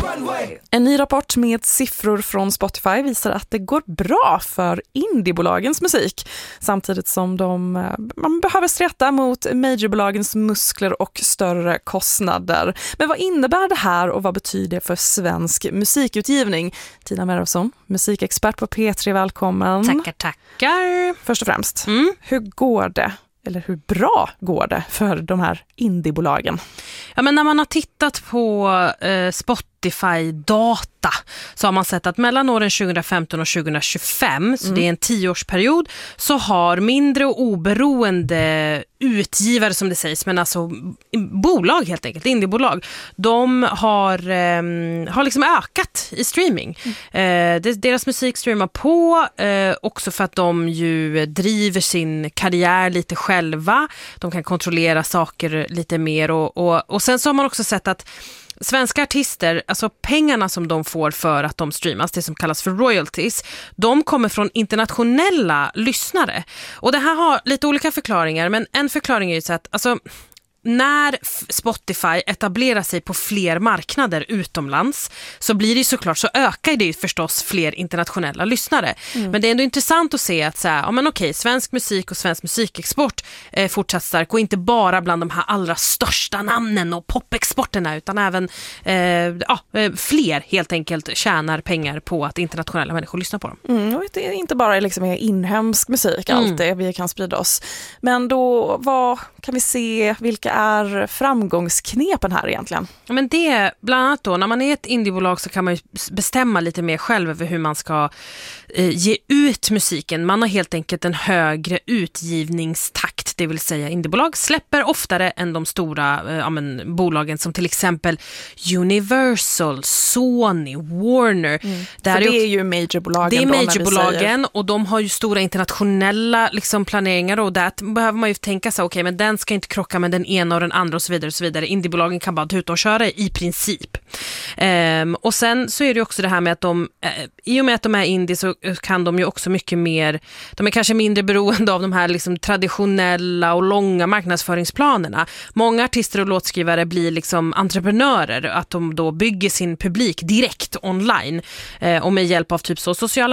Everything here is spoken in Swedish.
En ny rapport med siffror från Spotify visar att det går bra för indiebolagens musik, samtidigt som man behöver sträta mot majorbolagens muskler och större kostnader. Men vad innebär det här och vad betyder det för svensk musikutgivning? Tina Merofsson, musikexpert på P3, välkommen. Tackar. Först och främst, hur går det? Eller hur bra går det för de här indiebolagen? Ja, men när man har tittat på Spotify-data så har man sett att mellan åren 2015 och 2025, så det är en 10-årsperiod, så har mindre och oberoende utgivare, som det sägs, men alltså bolag helt enkelt, indiebolag, de har liksom ökat i streaming. Deras musik streamar på, också för att de ju driver sin karriär lite själva. De kan kontrollera saker lite mer och sen så har man också sett att svenska artister, alltså pengarna som de får för att de streamas, det som kallas för royalties, de kommer från internationella lyssnare. Och det här har lite olika förklaringar, men en förklaring är ju så att alltså, när Spotify etablerar sig på fler marknader utomlands så blir det såklart, så ökar det ju förstås fler internationella lyssnare. Men det är ändå intressant att se att så här, ja men okej, svensk musik och svensk musikexport är fortsatt stark och inte bara bland de här allra största namnen och popexporterna, utan även fler helt enkelt tjänar pengar på att internationella människor lyssnar på dem. Och det är inte bara liksom inhemsk musik alltid vi kan sprida oss. Men då, vad kan vi se, vilka är framgångsknepen här egentligen? Ja, men det, bland annat då, när man är ett indiebolag så kan man ju bestämma lite mer själv över hur man ska ge ut musiken. Man har helt enkelt en högre utgivningstakt, det vill säga indiebolag släpper oftare än de stora bolagen som till exempel Universal, Sony, Warner. Det är ju majorbolagen. Det är majorbolagen och de har ju stora internationella liksom, planeringar, och där behöver man ju tänka sig, okej, men den ska inte krocka med den ena och den andra och så vidare och så vidare. Indiebolagen kan bara tuta och köra i princip. Och sen så är det också det här med att i och med att de är indie så kan de ju också mycket mer, de är kanske mindre beroende av de här liksom traditionella och långa marknadsföringsplanerna. Många artister och låtskrivare blir liksom entreprenörer, att de då bygger sin publik direkt online och med hjälp av typ så sociala